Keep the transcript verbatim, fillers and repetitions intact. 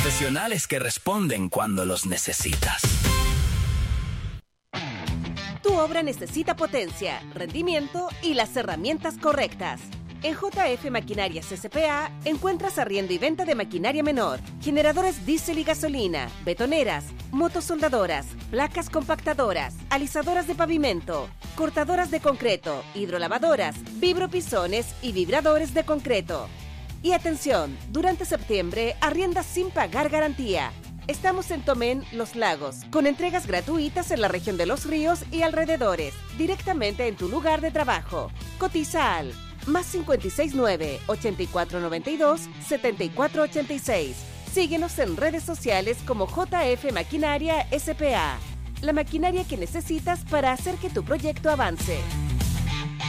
Profesionales que responden cuando los necesitas. Tu obra necesita potencia, rendimiento y las herramientas correctas. En J F Maquinarias S P A encuentras arriendo y venta de maquinaria menor, generadores diésel y gasolina, betoneras, motosoldadoras, placas compactadoras, alisadoras de pavimento, cortadoras de concreto, hidrolavadoras, vibropisones y vibradores de concreto. Y atención, durante septiembre arrienda sin pagar garantía. Estamos en Tomén, Los Lagos, con entregas gratuitas en la región de Los Ríos y alrededores, directamente en tu lugar de trabajo. Cotiza al más cincuenta y seis nueve, ochenta y cuatro noventa y dos, setenta y cuatro ochenta y seis. Síguenos en redes sociales como J F Maquinaria S P A. La maquinaria que necesitas para hacer que tu proyecto avance.